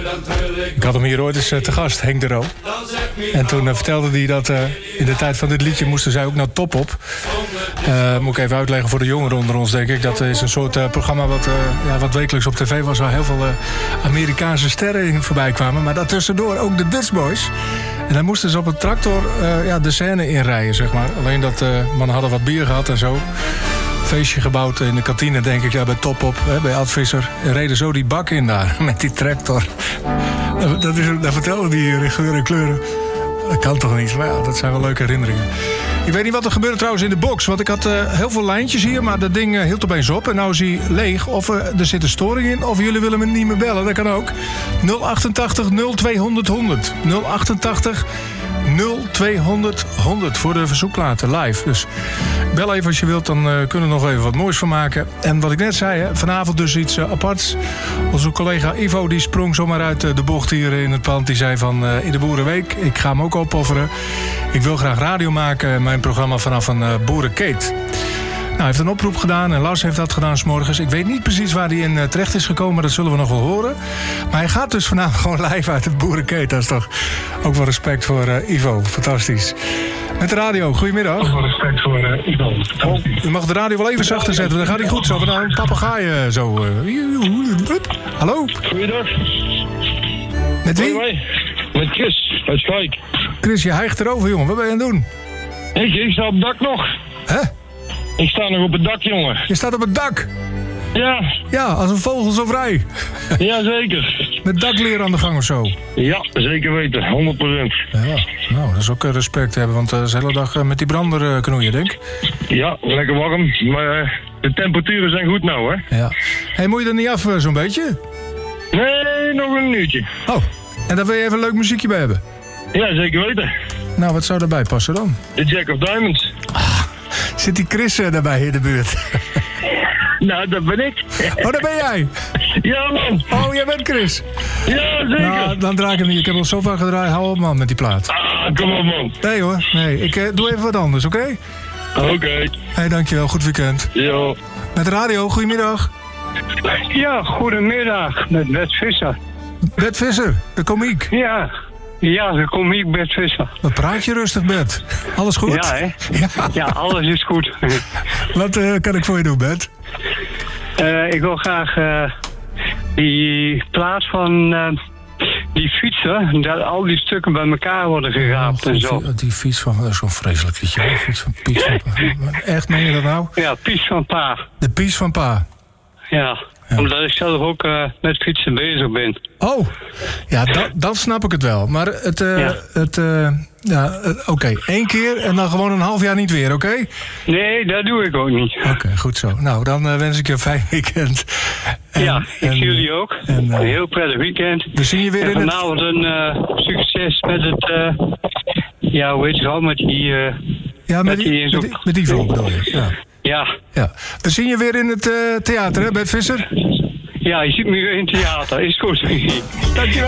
Ik had hem hier ooit eens te gast, Henk de Roo. En toen vertelde hij dat in de tijd van dit liedje moesten zij ook naar Top Op. Moet ik even uitleggen voor de jongeren onder ons, denk ik. Dat is een soort programma wat wekelijks op tv was, waar heel veel Amerikaanse sterren in voorbij kwamen. Maar daartussendoor ook de Dutch Boys. En dan moesten ze op een tractor de scène inrijden, zeg maar. Alleen dat mannen hadden wat bier gehad en zo. Feestje gebouwd in de kantine, denk ik, bij Top Op, bij Ad Visser. En reden zo die bak in daar, met die tractor. Dat vertelde die hier in geur en kleuren. Dat kan toch niet, maar ja, dat zijn wel leuke herinneringen. Ik weet niet wat er gebeurde trouwens in de box. Want ik had heel veel lijntjes hier, maar dat ding hield opeens op. En nou is hij leeg. Of er zit een storing in, of jullie willen me niet meer bellen. Dat kan ook. 088 0200 100. 088 0200 100 voor de verzoekplaten live. Dus bel even als je wilt, dan kunnen we nog even wat moois van maken. En wat ik net zei, vanavond dus iets aparts. Onze collega Ivo die sprong zomaar uit de bocht hier in het pand. Die zei van in de Boerenweek, ik ga hem ook opofferen. Ik wil graag radio maken, mijn programma vanaf een boerenkeet. Nou, hij heeft een oproep gedaan en Lars heeft dat gedaan 's morgens. Ik weet niet precies waar hij in terecht is gekomen, dat zullen we nog wel horen. Maar hij gaat dus vanavond gewoon live uit het boerenkeet. Dat is toch ook wel respect voor Ivo. Fantastisch. Met de radio, goedemiddag. Ook wel respect voor Ivo. Fantastisch. U mag de radio wel even zachter zetten, dan gaat hij goed. Zo van een papegaai zo. Hallo? Goeiedag. Met wie? Hoi. Met Chris uit Schaik. Chris, je hijgt erover, jongen. Wat ben je aan het doen? Ik sta op het dak nog. Hè? Ik sta nog op het dak, jongen. Je staat op het dak? Ja. Ja, als een vogel zo vrij. Ja, zeker. Met dakleer aan de gang of zo? Ja, zeker weten. 100%. Ja, nou, dat is ook respect hebben, want dat is de hele dag met die brander knoeien, denk ik. Ja, lekker warm. Maar de temperaturen zijn goed nou, hè? Ja. Hey, moet je er niet af zo'n beetje? Nee, nog een uurtje. Oh, en daar wil je even een leuk muziekje bij hebben? Ja, zeker weten. Nou, wat zou daarbij passen dan? De Jack of Diamonds. Zit die Chris daarbij in de buurt? Nou, dat ben ik. Oh, daar ben jij? Ja, man. Oh, jij bent Chris? Ja, zeker. Nou, dan draai ik hem niet. Ik heb al zo vaak gedraaid. Hou op, man, met die plaat. Kom op, man. Nee, hoor. Nee, ik doe even wat anders, oké? Oké. Hey, dankjewel. Goed weekend. Jo. Met de radio, goedemiddag. Ja, goedemiddag, met Bert Visser. Bert Visser, de komiek. Ja, de komiek Bert Visser. Wat praat je rustig, Bert? Alles goed? Ja, hè? Ja, alles is goed. Wat kan ik voor je doen, Bert? Ik wil graag die plaats van die fietser, dat al die stukken bij elkaar worden geraapt en zo. Die fiets van, dat is zo'n vreselijk liedje. De fiets van Piet van Pa. Echt, meen je dat nou? Ja, Pies van Pa. De Pies van Pa. Ja. Omdat ik zelf ook met fietsen bezig ben. Oh, ja, dan snap ik het wel. Maar oké, 1 keer en dan gewoon een half jaar niet weer, oké? Nee, dat doe ik ook niet. Oké, goed zo. Nou, dan wens ik je een fijn weekend. Ik zie jullie ook. Een heel prettig weekend. We zien je weer in vanavond een succes met het, hoe heet het al, met die... ja, met die vrouw bedoel je, ja. We zien je weer in het theater, hè, Bert Visser? Ja, je ziet me weer in het theater. Is goed. Dankjewel.